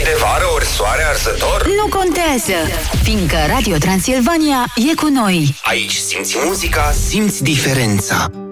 de vară ori soare arsător? Nu contează, fiindcă Radio Transilvania e cu noi. Aici simți muzica, simți diferența.